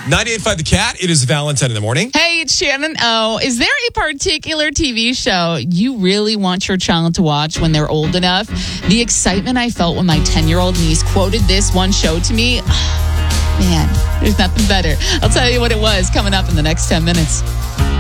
98.5 The Cat. It is Valentine in the morning. Hey, it's Shannon O. Is there a particular TV show you really want your child to watch when they're old enough? The excitement I felt when my 10-year-old niece quoted this one show to me, man, there's nothing better. I'll tell you what it was coming up in the next 10 minutes.